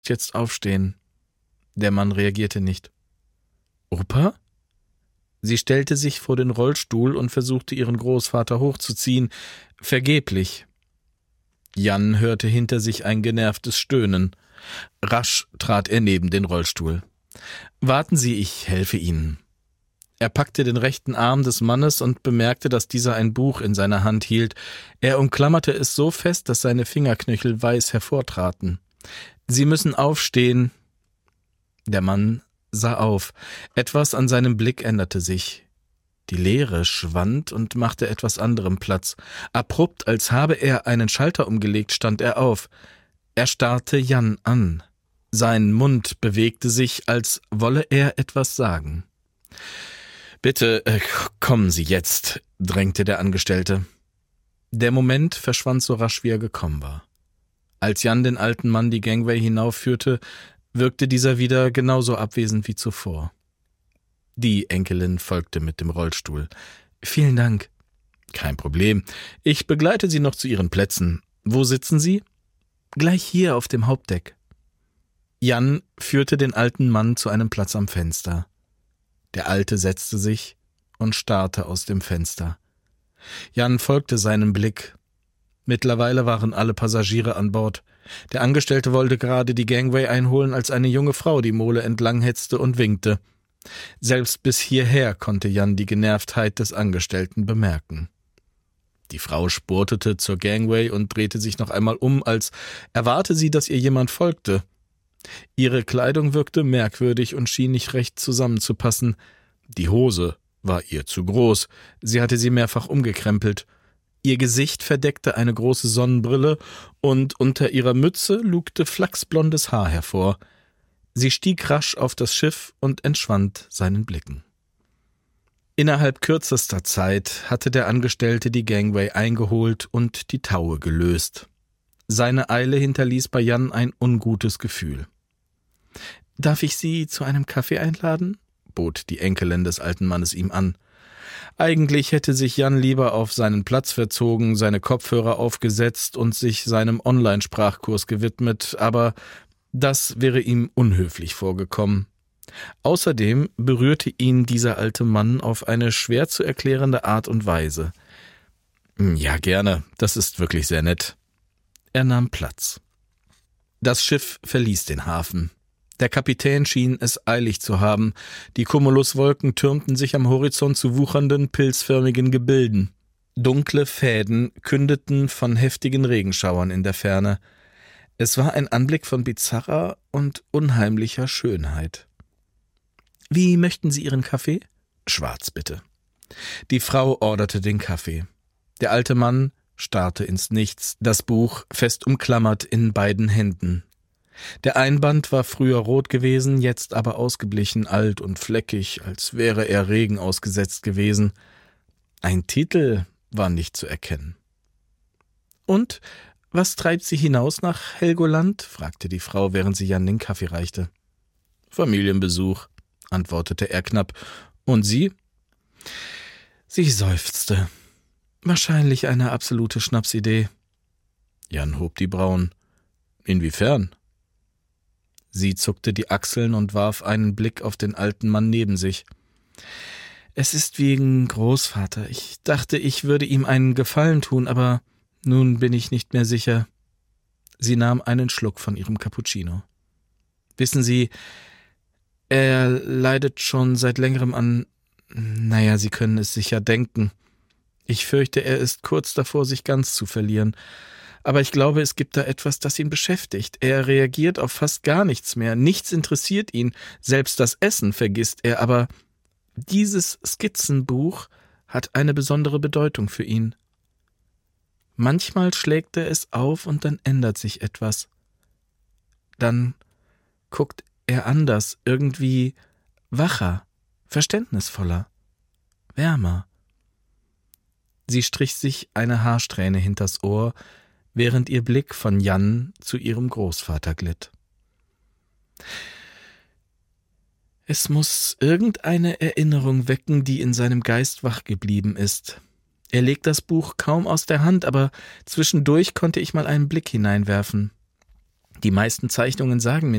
jetzt aufstehen.« Der Mann reagierte nicht. »Opa?« Sie stellte sich vor den Rollstuhl und versuchte, ihren Großvater hochzuziehen. Vergeblich. Jan hörte hinter sich ein genervtes Stöhnen. Rasch trat er neben den Rollstuhl. »Warten Sie, ich helfe Ihnen.« Er packte den rechten Arm des Mannes und bemerkte, dass dieser ein Buch in seiner Hand hielt. Er umklammerte es so fest, dass seine Fingerknöchel weiß hervortraten. »Sie müssen aufstehen.« Der Mann sah auf. Etwas an seinem Blick änderte sich. Die Leere schwand und machte etwas anderem Platz. Abrupt, als habe er einen Schalter umgelegt, stand er auf. Er starrte Jan an. Sein Mund bewegte sich, als wolle er etwas sagen. »Bitte, kommen Sie jetzt«, drängte der Angestellte. Der Moment verschwand so rasch, wie er gekommen war. Als Jan den alten Mann die Gangway hinaufführte, wirkte dieser wieder genauso abwesend wie zuvor. Die Enkelin folgte mit dem Rollstuhl. »Vielen Dank.« »Kein Problem. Ich begleite Sie noch zu Ihren Plätzen. Wo sitzen Sie?« »Gleich hier auf dem Hauptdeck.« Jan führte den alten Mann zu einem Platz am Fenster. Der Alte setzte sich und starrte aus dem Fenster. Jan folgte seinem Blick. Mittlerweile waren alle Passagiere an Bord. Der Angestellte wollte gerade die Gangway einholen, als eine junge Frau die Mole entlang hetzte und winkte. Selbst bis hierher konnte Jan die Genervtheit des Angestellten bemerken. Die Frau spurtete zur Gangway und drehte sich noch einmal um, als erwarte sie, dass ihr jemand folgte. Ihre Kleidung wirkte merkwürdig und schien nicht recht zusammenzupassen. Die Hose war ihr zu groß, sie hatte sie mehrfach umgekrempelt. Ihr Gesicht verdeckte eine große Sonnenbrille und unter ihrer Mütze lugte flachsblondes Haar hervor. Sie stieg rasch auf das Schiff und entschwand seinen Blicken. Innerhalb kürzester Zeit hatte der Angestellte die Gangway eingeholt und die Taue gelöst. Seine Eile hinterließ bei Jan ein ungutes Gefühl. »Darf ich Sie zu einem Kaffee einladen?« bot die Enkelin des alten Mannes ihm an. Eigentlich hätte sich Jan lieber auf seinen Platz verzogen, seine Kopfhörer aufgesetzt und sich seinem Online-Sprachkurs gewidmet, aber das wäre ihm unhöflich vorgekommen. Außerdem berührte ihn dieser alte Mann auf eine schwer zu erklärende Art und Weise. »Ja, gerne, das ist wirklich sehr nett.« Er nahm Platz. Das Schiff verließ den Hafen. Der Kapitän schien es eilig zu haben. Die Cumuluswolken türmten sich am Horizont zu wuchernden, pilzförmigen Gebilden. Dunkle Fäden kündeten von heftigen Regenschauern in der Ferne. Es war ein Anblick von bizarrer und unheimlicher Schönheit. »Wie möchten Sie Ihren Kaffee?« »Schwarz, bitte.« Die Frau orderte den Kaffee. Der alte Mann starrte ins Nichts, das Buch fest umklammert in beiden Händen. Der Einband war früher rot gewesen, jetzt aber ausgeblichen, alt und fleckig, als wäre er Regen ausgesetzt gewesen. Ein Titel war nicht zu erkennen. »Und was treibt Sie hinaus nach Helgoland?« fragte die Frau, während sie Jan den Kaffee reichte. »Familienbesuch«, antwortete er knapp. »Und Sie?« Sie seufzte. »Wahrscheinlich eine absolute Schnapsidee.« Jan hob die Brauen. »Inwiefern?« Sie zuckte die Achseln und warf einen Blick auf den alten Mann neben sich. »Es ist wegen Großvater. Ich dachte, ich würde ihm einen Gefallen tun, aber nun bin ich nicht mehr sicher.« Sie nahm einen Schluck von ihrem Cappuccino. »Wissen Sie, er leidet schon seit längerem an, naja, Sie können es sicher denken. Ich fürchte, er ist kurz davor, sich ganz zu verlieren. Aber ich glaube, es gibt da etwas, das ihn beschäftigt. Er reagiert auf fast gar nichts mehr. Nichts interessiert ihn. Selbst das Essen vergisst er. Aber dieses Skizzenbuch hat eine besondere Bedeutung für ihn. Manchmal schlägt er es auf und dann ändert sich etwas. Dann guckt er anders, irgendwie wacher, verständnisvoller, wärmer.« Sie strich sich eine Haarsträhne hinters Ohr, während ihr Blick von Jan zu ihrem Großvater glitt. Es muss irgendeine Erinnerung wecken, die in seinem Geist wach geblieben ist. Er legt das Buch kaum aus der Hand, aber zwischendurch konnte ich mal einen Blick hineinwerfen. Die meisten Zeichnungen sagen mir